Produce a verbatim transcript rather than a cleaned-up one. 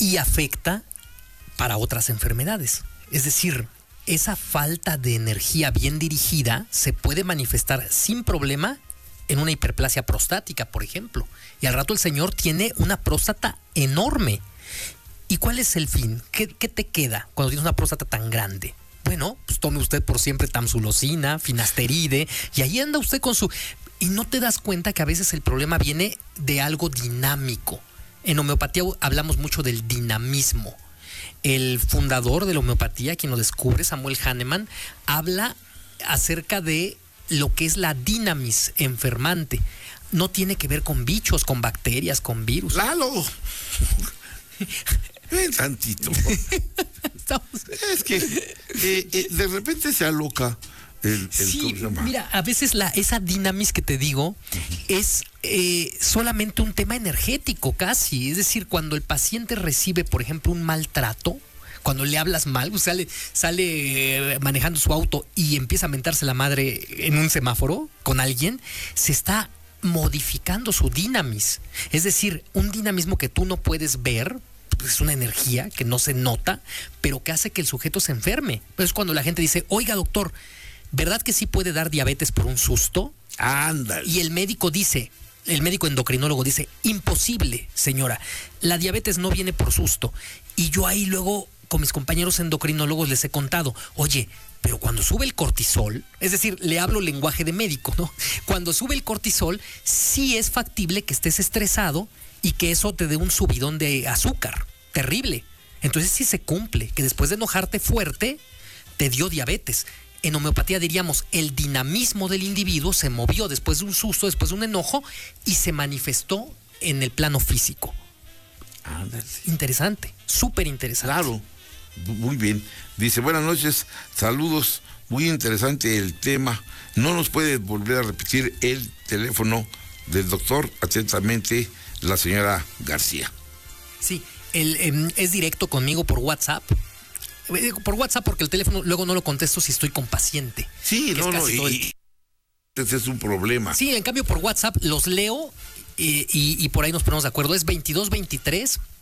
y afecta para otras enfermedades. Es decir, esa falta de energía bien dirigida se puede manifestar sin problema en una hiperplasia prostática, por ejemplo. Y al rato el señor tiene una próstata enorme. ¿Y cuál es el fin? ¿Qué, qué te queda cuando tienes una próstata tan grande? Bueno, pues tome usted por siempre tamsulosina, finasteride, y ahí anda usted con su... Y no te das cuenta que a veces el problema viene de algo dinámico. En homeopatía hablamos mucho del dinamismo. El fundador de la homeopatía, quien lo descubre, Samuel Hahnemann, habla acerca de lo que es la dinamis enfermante. No tiene que ver con bichos, con bacterias, con virus. ¡Lalo! Ven tantito. Estamos... Es que eh, eh, de repente se aloca el, el sí, ¿cómo se llama? Mira, a veces la, esa dinamis que te digo uh-huh. es eh, solamente un tema energético casi. Es decir, cuando el paciente recibe, por ejemplo, un maltrato, cuando le hablas mal, pues sale, sale manejando su auto y empieza a mentarse la madre en un semáforo con alguien, se está modificando su dinamis. Es decir, un dinamismo que tú no puedes ver, es una energía que no se nota, pero que hace que el sujeto se enferme. Es cuando la gente dice, oiga doctor, ¿verdad que sí puede dar diabetes por un susto? Ándale. Y el médico dice, el médico endocrinólogo dice, imposible, señora, la diabetes no viene por susto. Y yo ahí luego con mis compañeros endocrinólogos les he contado, oye, pero cuando sube el cortisol, es decir, le hablo lenguaje de médico, ¿no? Cuando sube el cortisol, sí es factible que estés estresado y que eso te dé un subidón de azúcar, terrible. Entonces sí se cumple, que después de enojarte fuerte, te dio diabetes. En homeopatía diríamos, el dinamismo del individuo se movió después de un susto, después de un enojo, y se manifestó en el plano físico. Ándale. Interesante, súper interesante. Claro. Muy bien. Dice, buenas noches, saludos, muy interesante el tema. ¿No nos puede volver a repetir el teléfono del doctor? Atentamente, la señora García. Sí, el, eh, es directo conmigo por WhatsApp. Por WhatsApp porque el teléfono luego no lo contesto si estoy con paciente. Sí, no, no, y, y ese es un problema. Sí, en cambio por WhatsApp los leo y, y, y por ahí nos ponemos de acuerdo. Es veintidós veintitrés